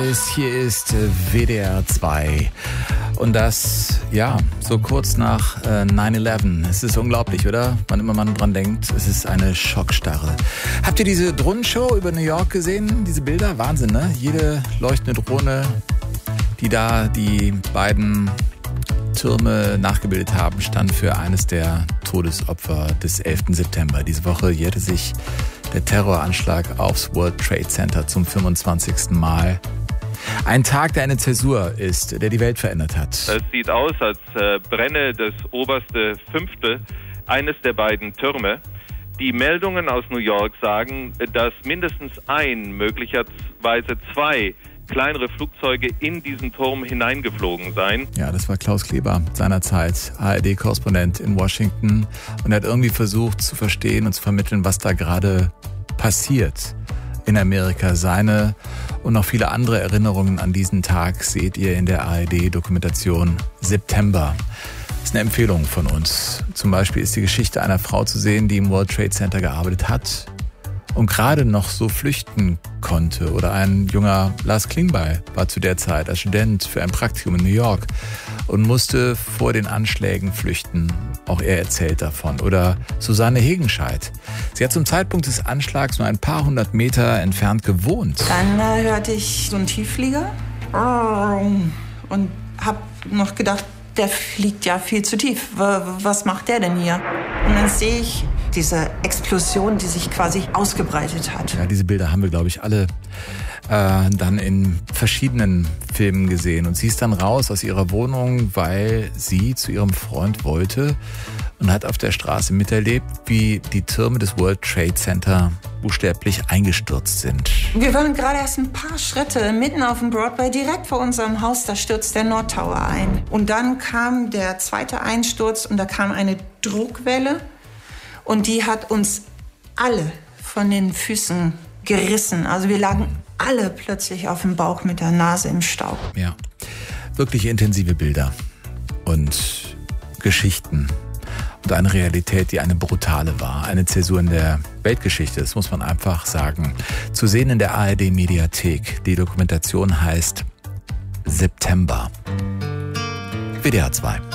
Neues. Hier ist WDR 2. Und das, so kurz nach 9/11. Es ist unglaublich, oder? Wann immer man dran denkt, es ist eine Schockstarre. Habt ihr diese Drohnenshow über New York gesehen? Diese Bilder? Wahnsinn, ne? Jede leuchtende Drohne, die da die beiden Türme nachgebildet haben, stand für eines der Todesopfer des 11. September. Diese Woche jährte sich der Terroranschlag aufs World Trade Center zum 25. Mal. Ein Tag, der eine Zäsur ist, der die Welt verändert hat. Es sieht aus, als brenne das oberste Fünftel eines der beiden Türme. Die Meldungen aus New York sagen, dass mindestens ein, möglicherweise zwei kleinere Flugzeuge in diesen Turm hineingeflogen seien. Ja, das war Klaus Kleber, seinerzeit ARD-Korrespondent in Washington. Und er hat irgendwie versucht zu verstehen und zu vermitteln, was da gerade passiert in Amerika. Seine und noch viele andere Erinnerungen an diesen Tag seht ihr in der ARD-Dokumentation September. Das ist eine Empfehlung von uns. Zum Beispiel ist die Geschichte einer Frau zu sehen, die im World Trade Center gearbeitet hat und gerade noch so flüchten konnte. Oder ein junger Lars Klingbeil war zu der Zeit als Student für ein Praktikum in New York und musste vor den Anschlägen flüchten. Auch er erzählt davon. Oder Susanne Hegenscheid. Sie hat zum Zeitpunkt des Anschlags nur ein paar hundert Meter entfernt gewohnt. Dann hörte ich so einen Tiefflieger und habe noch gedacht, der fliegt ja viel zu tief. Was macht der denn hier? Und dann sehe ich diese Explosion, die sich quasi ausgebreitet hat. Ja, diese Bilder haben wir, glaube ich, alle dann in verschiedenen Filmen gesehen. Und sie ist dann raus aus ihrer Wohnung, weil sie zu ihrem Freund wollte und hat auf der Straße miterlebt, wie die Türme des World Trade Center buchstäblich eingestürzt sind. Wir waren gerade erst ein paar Schritte mitten auf dem Broadway, direkt vor unserem Haus, da stürzt der North Tower ein. Und dann kam der zweite Einsturz und da kam eine Druckwelle und die hat uns alle von den Füßen gerissen. Also wir lagen alle plötzlich auf dem Bauch mit der Nase im Staub. Ja, wirklich intensive Bilder und Geschichten. Und eine Realität, die eine brutale war. Eine Zäsur in der Weltgeschichte, das muss man einfach sagen. Zu sehen in der ARD-Mediathek. Die Dokumentation heißt September. WDR 2.